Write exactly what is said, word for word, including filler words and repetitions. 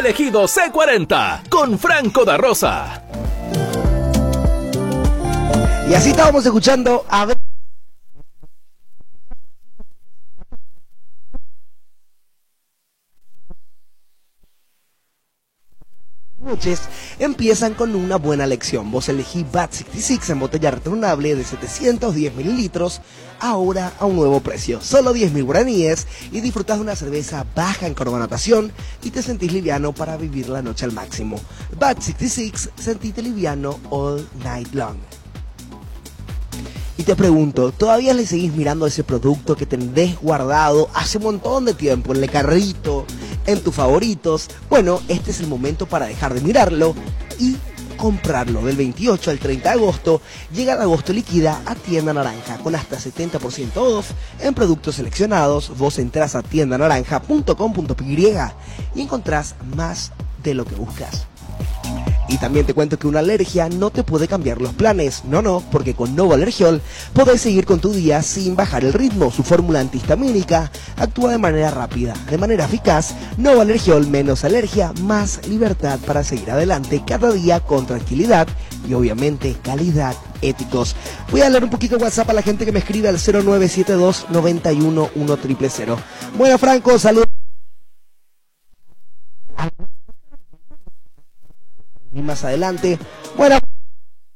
elegido C cuarenta con Franco da Rosa. Y así estábamos escuchando a ver. Noches empiezan con una buena lección. Vos elegí Bat sesenta y seis en botella retornable de setecientos diez mililitros, ahora a un nuevo precio, solo diez mil guaraníes, y disfrutás de una cerveza baja en carbonatación y te sentís liviano para vivir la noche al máximo. Bat sesenta y seis, sentite liviano all night long. Y te pregunto, ¿todavía le seguís mirando ese producto que tenés guardado hace un montón de tiempo en el carrito, en tus favoritos? Bueno, este es el momento para dejar de mirarlo y comprarlo. Del veintiocho al treinta de agosto, llega el Agosto Liquida a Tienda Naranja, con hasta setenta por ciento off en productos seleccionados. Vos entrás a tienda naranja punto com punto p y y encontrás más de lo que buscas. Y también te cuento que una alergia no te puede cambiar los planes. No, no, porque con Novo Alergiol podés seguir con tu día sin bajar el ritmo. Su fórmula antihistamínica actúa de manera rápida, de manera eficaz. Novo Alergiol, menos alergia, más libertad para seguir adelante cada día con tranquilidad y obviamente calidad. Éticos. Voy a hablar un poquito de WhatsApp a la gente que me escribe al cero nueve siete dos, nueve uno, uno cero cero cero. Bueno, Franco, saludos. Y más adelante, bueno.